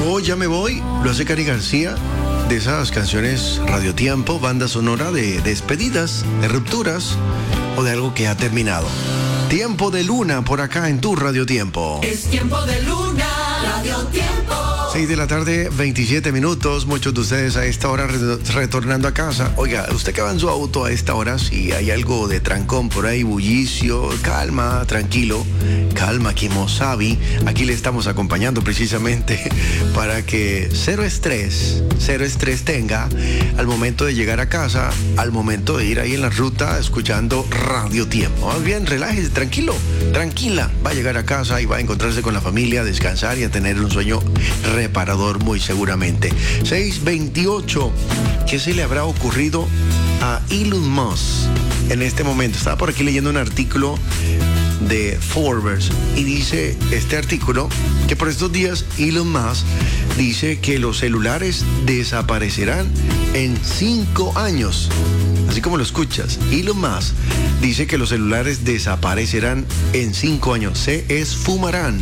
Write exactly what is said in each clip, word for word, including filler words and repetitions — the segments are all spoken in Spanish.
voy, ya me voy, lo hace Cari García, de esas canciones Radio Tiempo, banda sonora de despedidas, de rupturas o de algo que ha terminado. Tiempo de Luna por acá en tu Radio Tiempo. Es tiempo de Luna, Radio Tiempo. seis de la tarde, veintisiete minutos. Muchos de ustedes a esta hora re- retornando a casa. Oiga, usted que va en su auto a esta hora, si hay algo de trancón por ahí, bullicio, calma, tranquilo, calma, Kimosabi. Aquí le estamos acompañando precisamente para que cero estrés, cero estrés tenga al momento de llegar a casa, al momento de ir ahí en la ruta escuchando Radio Tiempo. Más bien, relájese, tranquilo, tranquila. Va a llegar a casa y va a encontrarse con la familia, a descansar y a tener un sueño reparador muy seguramente. seis veintiocho. ¿Qué se le habrá ocurrido a Elon Musk en este momento? Estaba por aquí leyendo un artículo de Forbes y dice este artículo que por estos días Elon Musk dice que los celulares desaparecerán en cinco años. Así como lo escuchas, Elon Musk dice que los celulares desaparecerán en cinco años, se esfumarán.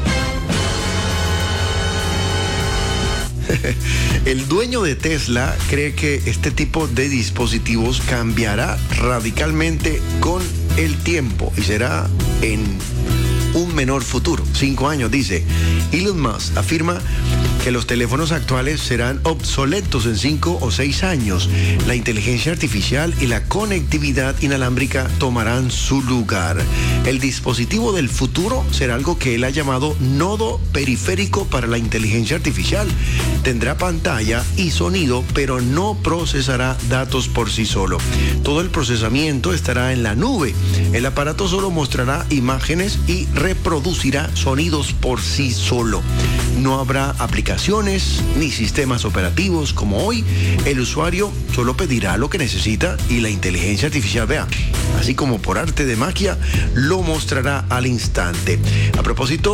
El dueño de Tesla cree que este tipo de dispositivos cambiará radicalmente con el tiempo y será en un menor futuro. Cinco años, dice. Elon Musk afirma que los teléfonos actuales serán obsoletos en cinco o seis años. La inteligencia artificial y la conectividad inalámbrica tomarán su lugar. El dispositivo del futuro será algo que él ha llamado nodo periférico para la inteligencia artificial. Tendrá pantalla y sonido, pero no procesará datos por sí solo. Todo el procesamiento estará en la nube. El aparato solo mostrará imágenes y reproducirá sonidos por sí solo. No habrá aplicaciones ni sistemas operativos como hoy. El usuario solo pedirá lo que necesita y la inteligencia artificial, vea, así como por arte de magia, lo mostrará al instante. A propósito,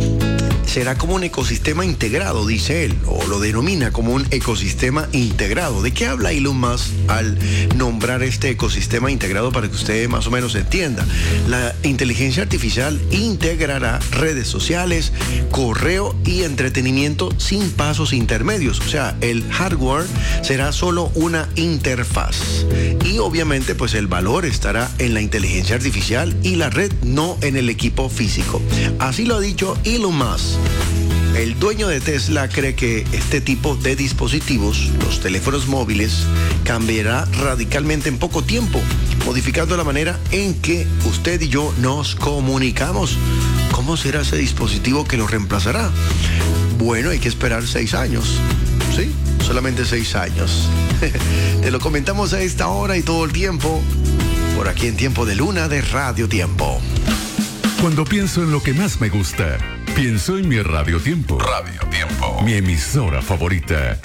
será como un ecosistema integrado, dice él, o lo denomina como un ecosistema integrado. ¿De qué habla Elon Musk al nombrar este ecosistema integrado para que usted más o menos entienda? La inteligencia artificial integrará redes sociales, correo y entretenimiento sin pasos intermedios. O sea, el hardware será solo una interfaz. Y obviamente, pues el valor estará en la inteligencia artificial y la red, no en el equipo físico. Así lo ha dicho Elon Musk. El dueño de Tesla cree que este tipo de dispositivos, los teléfonos móviles, cambiará radicalmente en poco tiempo, modificando la manera en que usted y yo nos comunicamos. ¿Cómo será ese dispositivo que lo reemplazará? Bueno, hay que esperar seis años. ¿Sí? Solamente seis años. Te lo comentamos a esta hora y todo el tiempo, por aquí en Tiempo de Luna de Radio Tiempo. Cuando pienso en lo que más me gusta, pienso en mi Radio Tiempo. Radio Tiempo. Mi emisora favorita.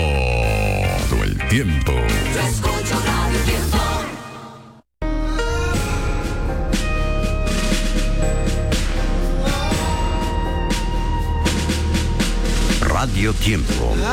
Todo el tiempo. Yo escucho Radio Tiempo. Radio Tiempo.